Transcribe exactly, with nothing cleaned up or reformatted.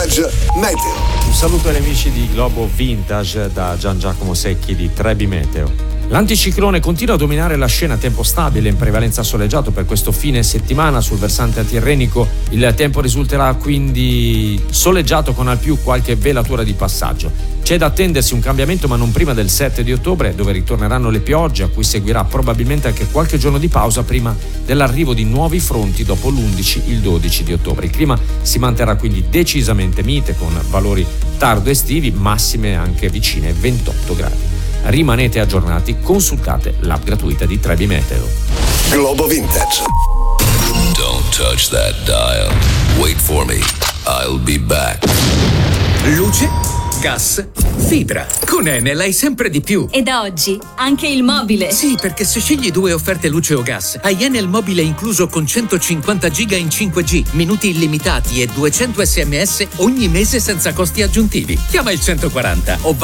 Vintage Meteo. Un saluto agli amici di Globo Vintage da Gian Giacomo Secchi di Trebi Meteo. L'anticiclone continua a dominare la scena a tempo stabile, in prevalenza soleggiato per questo fine settimana sul versante tirrenico. Il tempo risulterà quindi soleggiato con al più qualche velatura di passaggio. C'è da attendersi un cambiamento, ma non prima del sette di ottobre, dove ritorneranno le piogge, a cui seguirà probabilmente anche qualche giorno di pausa prima dell'arrivo di nuovi fronti dopo l'undici, il dodici di ottobre. Il clima si manterrà quindi decisamente mite, con valori tardo estivi, massime anche vicine ai ventotto gradi. Rimanete aggiornati, consultate l'app gratuita di Trebi Meteo. Globo Vintage. Don't touch that dial. Wait for me. I'll be back. Luce, gas, fibra. Con Enel hai sempre di più. E da oggi anche il mobile. Sì, perché se scegli due offerte luce o gas, hai Enel mobile incluso con centocinquanta giga in cinque G, minuti illimitati e duecento sms ogni mese senza costi aggiuntivi. Chiama il centoquaranta o